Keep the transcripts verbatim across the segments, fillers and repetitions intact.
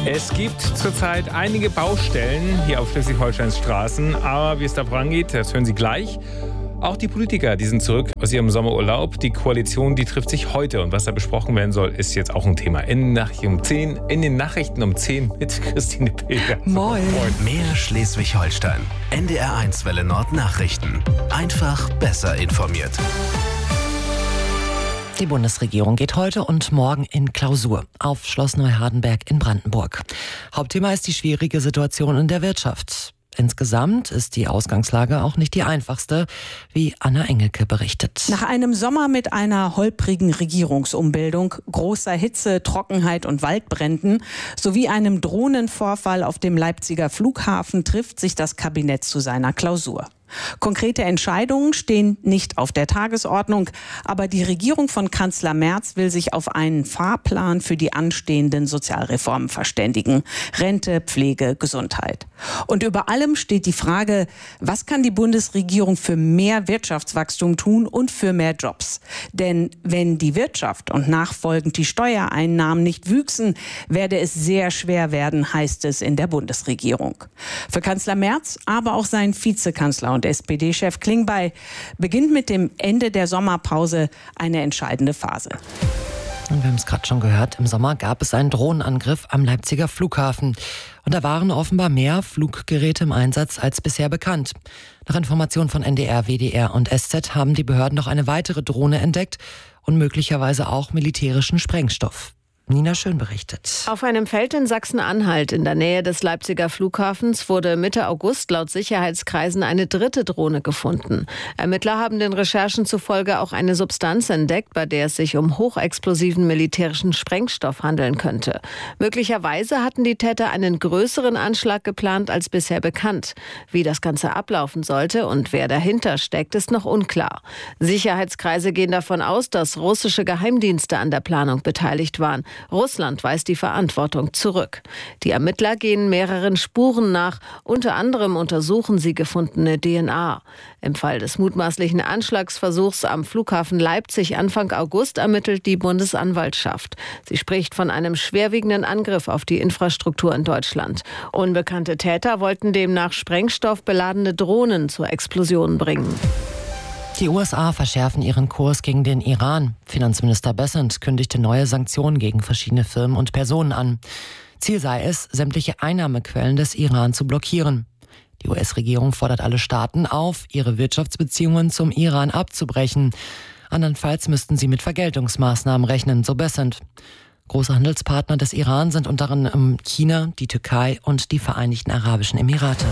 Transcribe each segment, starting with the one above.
Es gibt zurzeit einige Baustellen hier auf Schleswig-Holsteins Straßen, aber wie es da vorangeht, das hören Sie gleich. Auch die Politiker, die sind zurück aus ihrem Sommerurlaub. Die Koalition, die trifft sich heute. Und was da besprochen werden soll, ist jetzt auch ein Thema. In, um zehn, in den Nachrichten um zehn mit Christine Pilger. Moin. Mehr Schleswig-Holstein. N D R eins Welle Nord Nachrichten. Einfach besser informiert. Die Bundesregierung geht heute und morgen in Klausur auf Schloss Neuhardenberg in Brandenburg. Hauptthema ist die schwierige Situation in der Wirtschaft. Insgesamt ist die Ausgangslage auch nicht die einfachste, wie Anna Engelke berichtet. Nach einem Sommer mit einer holprigen Regierungsumbildung, großer Hitze, Trockenheit und Waldbränden sowie einem Drohnenvorfall auf dem Leipziger Flughafen trifft sich das Kabinett zu seiner Klausur. Konkrete Entscheidungen stehen nicht auf der Tagesordnung, aber die Regierung von Kanzler Merz will sich auf einen Fahrplan für die anstehenden Sozialreformen verständigen. Rente, Pflege, Gesundheit. Und über allem steht die Frage, was kann die Bundesregierung für mehr Wirtschaftswachstum tun und für mehr Jobs? Denn wenn die Wirtschaft und nachfolgend die Steuereinnahmen nicht wüchsen, werde es sehr schwer werden, heißt es in der Bundesregierung. Für Kanzler Merz, aber auch seinen Vizekanzler und S P D-Chef Klingbeil beginnt mit dem Ende der Sommerpause eine entscheidende Phase. Und wir haben es gerade schon gehört, im Sommer gab es einen Drohnenangriff am Leipziger Flughafen. Und da waren offenbar mehr Fluggeräte im Einsatz als bisher bekannt. Nach Informationen von N D R, W D R und S Z haben die Behörden noch eine weitere Drohne entdeckt und möglicherweise auch militärischen Sprengstoff. Nina Schön berichtet. Auf einem Feld in Sachsen-Anhalt in der Nähe des Leipziger Flughafens wurde Mitte August laut Sicherheitskreisen eine dritte Drohne gefunden. Ermittler haben den Recherchen zufolge auch eine Substanz entdeckt, bei der es sich um hochexplosiven militärischen Sprengstoff handeln könnte. Möglicherweise hatten die Täter einen größeren Anschlag geplant als bisher bekannt. Wie das Ganze ablaufen sollte und wer dahinter steckt, ist noch unklar. Sicherheitskreise gehen davon aus, dass russische Geheimdienste an der Planung beteiligt waren. Russland weist die Verantwortung zurück. Die Ermittler gehen mehreren Spuren nach. Unter anderem untersuchen sie gefundene D N A. Im Fall des mutmaßlichen Anschlagsversuchs am Flughafen Leipzig Anfang August ermittelt die Bundesanwaltschaft. Sie spricht von einem schwerwiegenden Angriff auf die Infrastruktur in Deutschland. Unbekannte Täter wollten demnach sprengstoffbeladene Drohnen zur Explosion bringen. Die U S A verschärfen ihren Kurs gegen den Iran. Finanzminister Bessent kündigte neue Sanktionen gegen verschiedene Firmen und Personen an. Ziel sei es, sämtliche Einnahmequellen des Iran zu blockieren. Die U S-Regierung fordert alle Staaten auf, ihre Wirtschaftsbeziehungen zum Iran abzubrechen. Andernfalls müssten sie mit Vergeltungsmaßnahmen rechnen, so Bessent. Große Handelspartner des Iran sind unter anderem China, die Türkei und die Vereinigten Arabischen Emirate.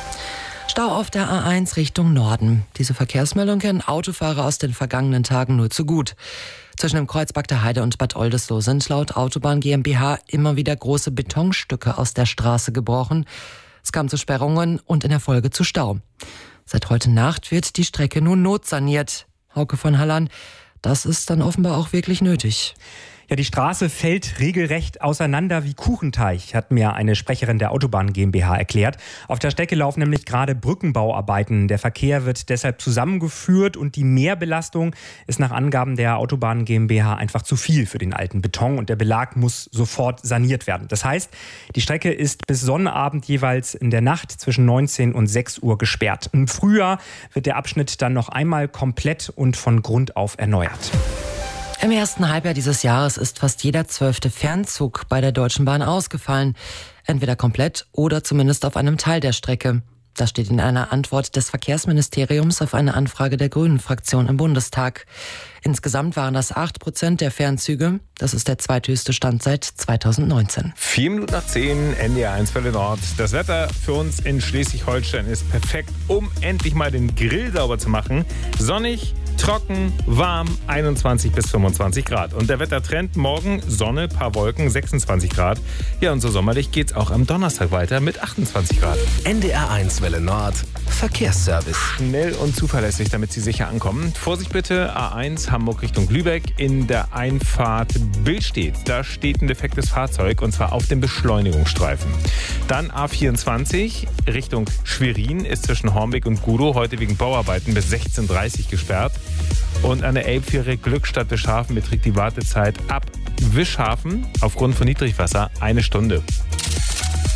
Stau auf der A eins Richtung Norden. Diese Verkehrsmeldung kennen Autofahrer aus den vergangenen Tagen nur zu gut. Zwischen dem Kreuz Bagdaheide und Bad Oldesloe sind laut Autobahn GmbH immer wieder große Betonstücke aus der Straße gebrochen. Es kam zu Sperrungen und in der Folge zu Stau. Seit heute Nacht wird die Strecke nun notsaniert. Hauke von Halland, das ist dann offenbar auch wirklich nötig. Ja, die Straße fällt regelrecht auseinander wie Kuchenteig, hat mir eine Sprecherin der Autobahn GmbH erklärt. Auf der Strecke laufen nämlich gerade Brückenbauarbeiten. Der Verkehr wird deshalb zusammengeführt und die Mehrbelastung ist nach Angaben der Autobahn GmbH einfach zu viel für den alten Beton und der Belag muss sofort saniert werden. Das heißt, die Strecke ist bis Sonnabend jeweils in der Nacht zwischen neunzehn und sechs Uhr gesperrt. Im Frühjahr wird der Abschnitt dann noch einmal komplett und von Grund auf erneuert. Im ersten Halbjahr dieses Jahres ist fast jeder zwölfte Fernzug bei der Deutschen Bahn ausgefallen. Entweder komplett oder zumindest auf einem Teil der Strecke. Das steht in einer Antwort des Verkehrsministeriums auf eine Anfrage der Grünen-Fraktion im Bundestag. Insgesamt waren das acht Prozent der Fernzüge. Das ist der zweithöchste Stand seit zweitausendneunzehn. Vier Minuten nach zehn, N D R eins Welle Nord. Das Wetter für uns in Schleswig-Holstein ist perfekt, um endlich mal den Grill sauber zu machen. Sonnig, trocken, warm, einundzwanzig bis fünfundzwanzig Grad. Und der Wettertrend morgen Sonne, paar Wolken, sechsundzwanzig Grad. Ja, und so sommerlich geht's auch am Donnerstag weiter mit achtundzwanzig Grad. N D R eins Welle Nord, Verkehrsservice. Schnell und zuverlässig, damit Sie sicher ankommen. Vorsicht bitte, A eins Hamburg Richtung Lübeck in der Einfahrt Billstedt. Da steht ein defektes Fahrzeug und zwar auf dem Beschleunigungsstreifen. Dann A vierundzwanzig Richtung Schwerin ist zwischen Hornbeck und Gudow heute wegen Bauarbeiten bis sechzehn Uhr dreißig gesperrt. Und an der Elbfähre Glückstadt Wischhafen beträgt die Wartezeit ab Wischhafen aufgrund von Niedrigwasser eine Stunde.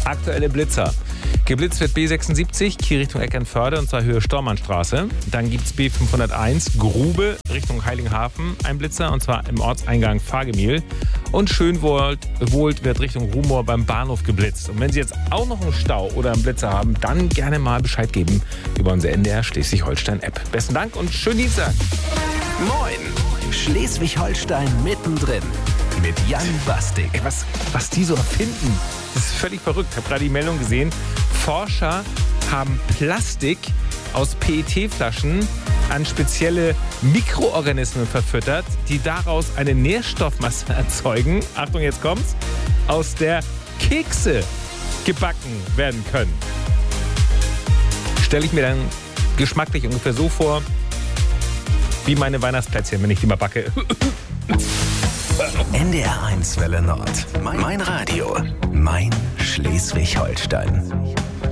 Aktuelle Blitzer. Geblitzt wird B sechsundsiebzig, Kiel Richtung Eckernförde, und zwar Höhe Stormannstraße. Dann gibt es B fünfhunderteins, Grube Richtung Heiligenhafen, ein Blitzer, und zwar im Ortseingang Fahrgemühl. Und Schönwohlt Wohlt wird Richtung Rumohr beim Bahnhof geblitzt. Und wenn Sie jetzt auch noch einen Stau oder einen Blitzer haben, dann gerne mal Bescheid geben über unsere N D R Schleswig-Holstein-App. Besten Dank und schönen Dienstag. Moin, Schleswig-Holstein mittendrin mit Jan Bastik. Ey, was, was die so erfinden, das ist völlig verrückt. Ich habe gerade die Meldung gesehen. Forscher haben Plastik aus P E T-Flaschen an spezielle Mikroorganismen verfüttert, die daraus eine Nährstoffmasse erzeugen. Achtung, jetzt kommt's. Aus der Kekse gebacken werden können. Stelle ich mir dann geschmacklich ungefähr so vor, wie meine Weihnachtsplätzchen, wenn ich die mal backe. N D R eins Welle Nord. Mein Radio. Mein Schleswig-Holstein.